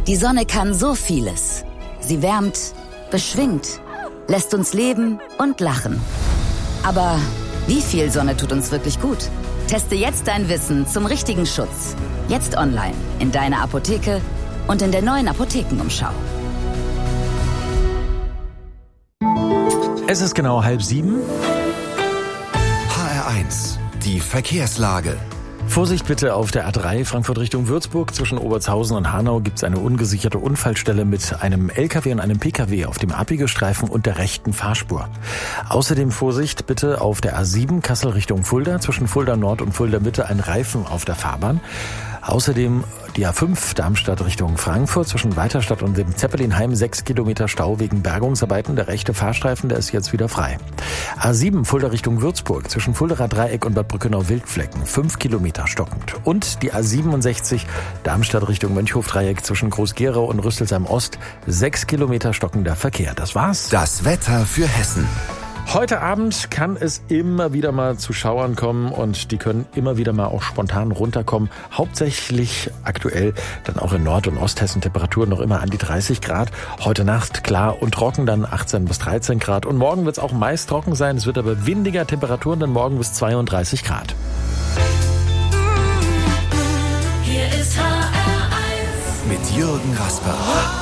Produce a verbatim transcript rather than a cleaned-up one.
Die Sonne kann so vieles. Sie wärmt, beschwingt, lässt uns leben und lachen. Aber wie viel Sonne tut uns wirklich gut? Teste jetzt dein Wissen zum richtigen Schutz. Jetzt online, in deiner Apotheke und in der neuen Apothekenumschau. Es ist genau halb sieben. H R eins, die Verkehrslage. Vorsicht bitte auf der A drei Frankfurt Richtung Würzburg. Zwischen Obertshausen und Hanau gibt es eine ungesicherte Unfallstelle mit einem L K W und einem P K W auf dem Abbiegestreifen und der rechten Fahrspur. Außerdem Vorsicht bitte auf der A sieben Kassel Richtung Fulda. Zwischen Fulda Nord und Fulda Mitte ein Reifen auf der Fahrbahn. Außerdem die A fünf Darmstadt Richtung Frankfurt. Zwischen Weiterstadt und dem Zeppelinheim sechs Kilometer Stau wegen Bergungsarbeiten. Der rechte Fahrstreifen, der ist jetzt wieder frei. A sieben Fulda Richtung Würzburg. Zwischen Fuldaer Dreieck und Bad Brückenau-Wildflecken fünf Kilometer stockend. Und die A siebenundsechzig Darmstadt Richtung Mönchhof-Dreieck zwischen Groß-Gerau und Rüsselsheim Ost sechs Kilometer stockender Verkehr. Das war's. Das Wetter für Hessen. Heute Abend kann es immer wieder mal zu Schauern kommen und die können immer wieder mal auch spontan runterkommen. Hauptsächlich aktuell dann auch in Nord- und Osthessen Temperaturen noch immer an die dreißig Grad. Heute Nacht klar und trocken, dann achtzehn bis dreizehn Grad. Und morgen wird es auch meist trocken sein. Es wird aber windiger Temperaturen, dann morgen bis zweiunddreißig Grad. Hier ist H R eins Mit Jürgen Rasper.